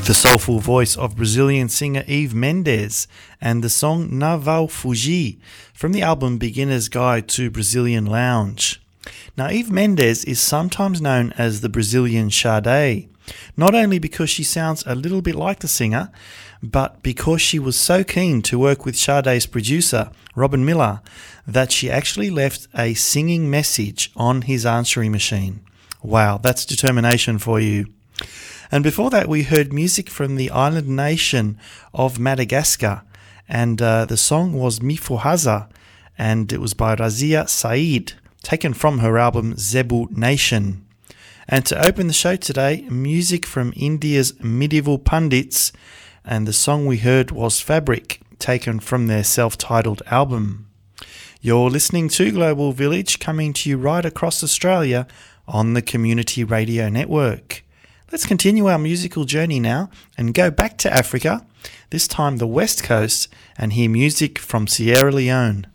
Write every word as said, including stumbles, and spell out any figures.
the soulful voice of Brazilian singer Eve Mendes and the song Na Vau Fugir from the album Beginner's Guide to Brazilian Lounge. Now, Eve Mendes is sometimes known as the Brazilian Sade, not only because she sounds a little bit like the singer, but because she was so keen to work with Sade's producer, Robin Miller, that she actually left a singing message on his answering machine. Wow, that's determination for you. And before that, we heard music from the island nation of Madagascar, and uh, the song was Mifuhaza, and it was by Razia Said, taken from her album Zebu Nation. And to open the show today, music from India's Medieval Pundits, and the song we heard was Fabric, taken from their self-titled album. You're listening to Global Village, coming to you right across Australia on the Community Radio Network. Let's continue our musical journey now and go back to Africa, this time the West Coast, and hear music from Sierra Leone.